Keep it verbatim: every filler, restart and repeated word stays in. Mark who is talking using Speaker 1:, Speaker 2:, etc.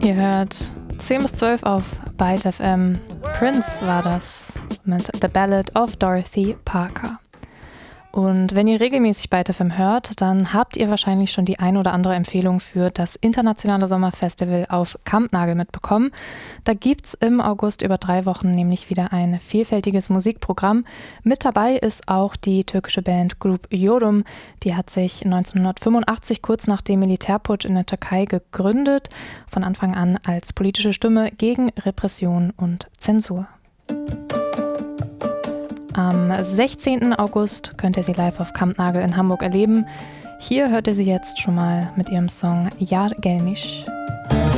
Speaker 1: Ihr hört zehn bis zwölf auf Byte F M. Prince war das mit The Ballad of Dorothy Parker. Und wenn ihr regelmäßig Byte F M hört, dann habt ihr wahrscheinlich schon die ein oder andere Empfehlung für das internationale Sommerfestival auf Kampnagel mitbekommen. Da gibt's im August über drei Wochen nämlich wieder ein vielfältiges Musikprogramm. Mit dabei ist auch die türkische Band Grup Yorum. Die hat sich neunzehnhundertfünfundachtzig kurz nach dem Militärputsch in der Türkei gegründet, von Anfang an als politische Stimme gegen Repression und Zensur. Am sechzehnten August könnt ihr sie live auf Kampnagel in Hamburg erleben. Hier hört ihr sie jetzt schon mal mit ihrem Song Yar Gelmiş.